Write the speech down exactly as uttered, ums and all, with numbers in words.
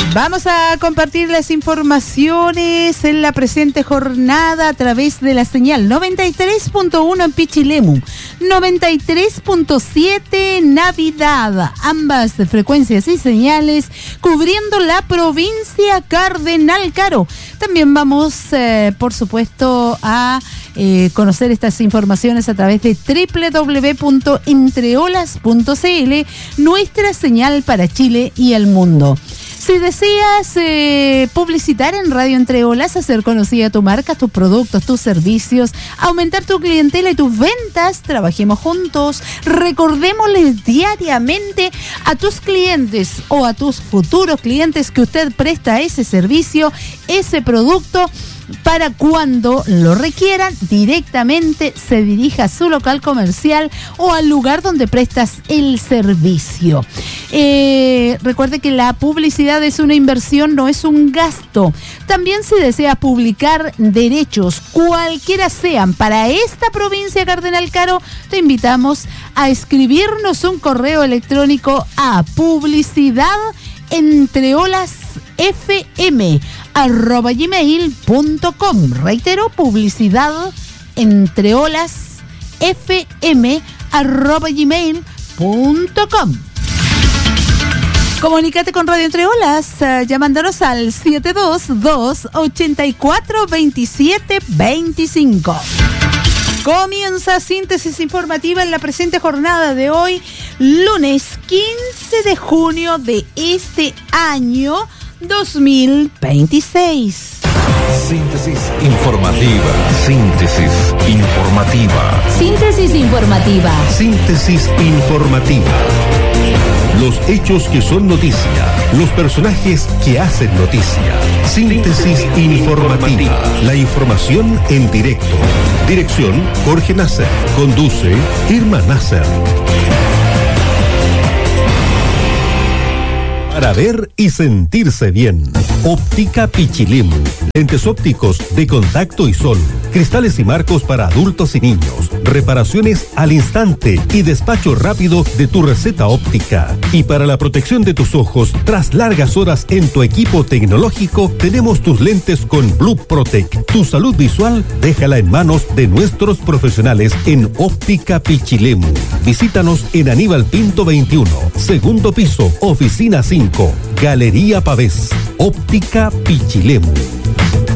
Vamos a compartir las informaciones en la presente jornada a través de la señal noventa y tres punto uno en Pichilemu, noventa y tres punto siete Navidad, ambas frecuencias y señales cubriendo la provincia Cardenal Caro. También vamos, eh, por supuesto, a eh, conocer estas informaciones a través de doble u doble u doble u punto entreolas punto c l, nuestra señal para Chile y el mundo. Si deseas eh, publicitar en Radio Entre Olas, hacer conocida tu marca, tus productos, tus servicios, aumentar tu clientela y tus ventas, trabajemos juntos. Recordémosles diariamente a tus clientes o a tus futuros clientes que usted presta ese servicio, ese producto, para cuando lo requieran, directamente se dirija a su local comercial o al lugar donde prestas el servicio. Eh, recuerde que la publicidad es una inversión, no es un gasto. También si desea publicar derechos, cualquiera sean, para esta provincia Cardenal Caro, te invitamos a escribirnos un correo electrónico a publicidad entreolasfm arroba gmail punto com. Reitero, publicidad entreolasfm arroba gmail punto com. Comunícate con Radio Entre Olas, uh, llamándonos al siete dos dos, ocho cuatro, dos siete dos cinco. Comienza Síntesis Informativa en la presente jornada de hoy, lunes quince de junio de este año dos mil veintiséis. Síntesis informativa. Síntesis informativa. Síntesis informativa. Síntesis informativa. Los hechos que son noticia, los personajes que hacen noticia. Síntesis informativa. La información en directo. Dirección Jorge Nasser. Conduce Irma Nasser. Para ver y sentirse bien. Óptica Pichilemu. Lentes ópticos de contacto y sol. Cristales y marcos para adultos y niños. Reparaciones al instante y despacho rápido de tu receta óptica. Y para la protección de tus ojos, tras largas horas en tu equipo tecnológico, tenemos tus lentes con Blue Protect. Tu salud visual, déjala en manos de nuestros profesionales en Óptica Pichilemu. Visítanos en Aníbal Pinto veintiuno, segundo piso, oficina cinco, Galería Pavés. Óptica Pichilemu.